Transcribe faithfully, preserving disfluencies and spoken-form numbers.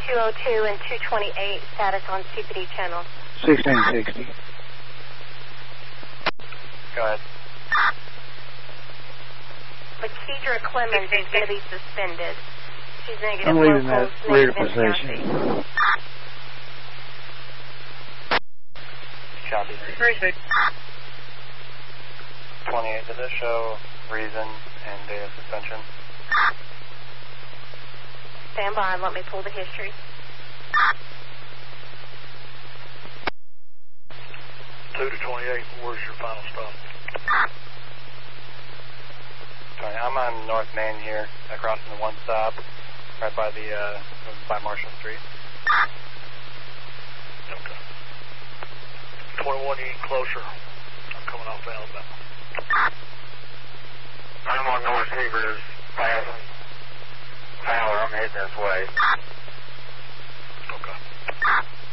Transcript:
two oh two and two twenty-eight, status on C P D channel. sixteen sixty. Go ahead. Lakedra Clemens is going to be suspended. She's negative I'm leaving locals, that rear negative position. County. Copy. twenty-eight, does this show reason and data suspension? Stand by and let me pull the history. two to twenty-eight, where's your final stop? Sorry, I'm on North Main here, across from the one stop, right by the, uh, by Marshall Street. Okay. twenty-one, you get closer. I'm coming off Alabama. I'm on North Hebrews, passing Fowler. I'm heading this way.